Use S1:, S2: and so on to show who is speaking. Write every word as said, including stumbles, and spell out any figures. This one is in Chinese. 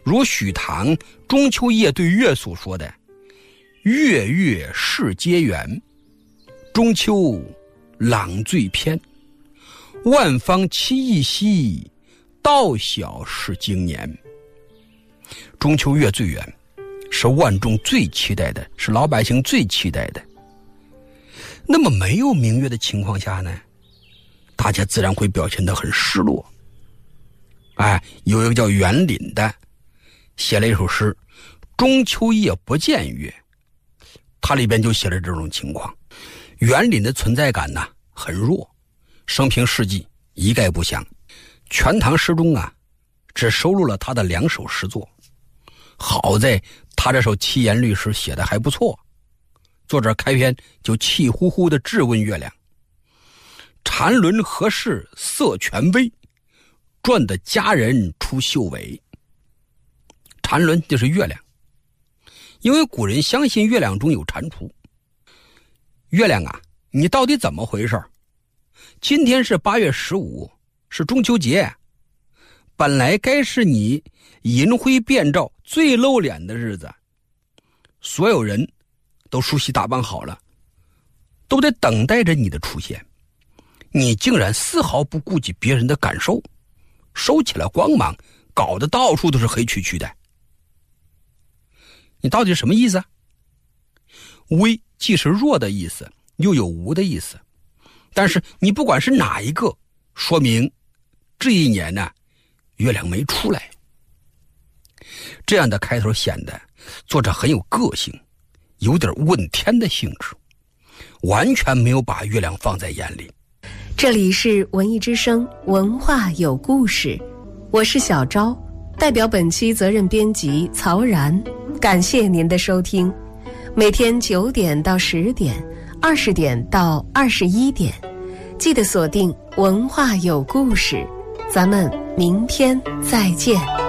S1: 如许唐中秋夜对月所说的月月是皆圆，中秋朗最偏，万方期一夕，道小是经年。中秋月最圆，是万众最期待的，是老百姓最期待的。那么没有明月的情况下呢，大家自然会表现得很失落。哎，有一个叫袁林的写了一首诗中秋夜不见月，他里边就写了这种情况。袁林的存在感呢很弱，生平事迹一概不详，全唐诗中啊只收录了他的两首诗作。好在他这首七言律诗写得还不错，作者开篇就气呼呼地质问月亮：缠轮何事色全微，转得佳人出秀尾。缠轮就是月亮，因为古人相信月亮中有蟾蜍。月亮啊，你到底怎么回事？今天是八月十五，是中秋节，本来该是你银辉遍照最露脸的日子，所有人都梳洗打扮好了，都得等待着你的出现，你竟然丝毫不顾及别人的感受，收起了光芒，搞得到处都是黑黢黢的。你到底什么意思啊？微既是弱的意思，又有无的意思，但是你不管是哪一个，说明这一年呢，月亮没出来。这样的开头显得作者很有个性，有点问天的性质，完全没有把月亮放在眼里。
S2: 这里是文艺之声，文化有故事，我是小昭，代表本期责任编辑曹然，感谢您的收听。每天九点到十点，二十点到二十一点，记得锁定文化有故事，咱们明天再见。